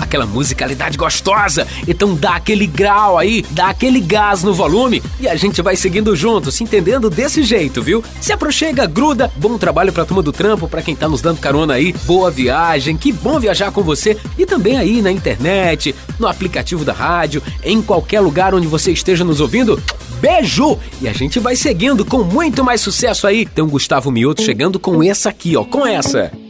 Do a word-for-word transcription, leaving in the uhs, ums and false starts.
aquela musicalidade gostosa. Então dá aquele grau aí, dá aquele gás no volume e a gente vai seguindo junto, se entendendo desse jeito, viu? Se aproxega, gruda, bom trabalho pra turma do trampo, pra quem tá nos dando carona aí, boa viagem, que bom viajar com você e também aí na internet, no aplicativo da rádio, em qualquer lugar onde você esteja nos ouvindo. Beijo! E a gente vai seguindo com muito mais sucesso aí. Tem o Gustavo Mioto chegando com essa aqui, ó, com essa.